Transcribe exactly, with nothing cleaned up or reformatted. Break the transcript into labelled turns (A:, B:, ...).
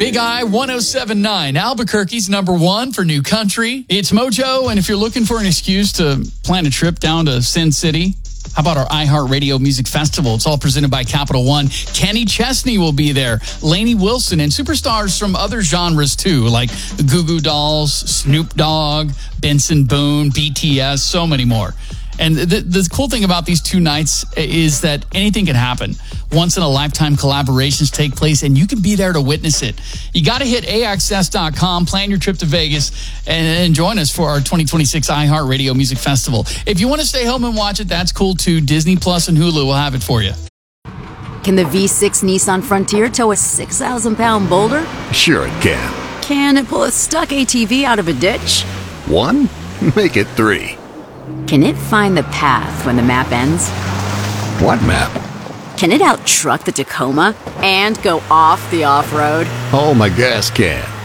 A: Big I one oh seven point nine, Albuquerque's number one for new country. It's Mojo, and if you're looking for an excuse to plan a trip down to Sin City, how about our iHeartRadio Music Festival? It's all presented by Capital One. Kenny Chesney will be there, Lainey Wilson, and superstars from other genres too, like Goo Goo Dolls, Snoop Dogg, Benson Boone, B T S, so many more. And the, the cool thing about these two nights is that anything can happen. Once-in-a-lifetime collaborations take place, and you can be there to witness it. You got to hit A X S dot com, plan your trip to Vegas, and, and join us for our twenty twenty-six iHeartRadio Music Festival. If you want to stay home and watch it, that's cool too. Disney Plus and Hulu will have it for you.
B: Can the V six Nissan Frontier tow a six thousand pound boulder?
C: Sure it can.
B: Can it pull a stuck A T V out of a ditch?
C: One? Make it three.
B: Can it find the path when the map ends?
C: What map?
B: Can it out-truck the Tacoma and go off the off-road?
C: Oh, my gas can.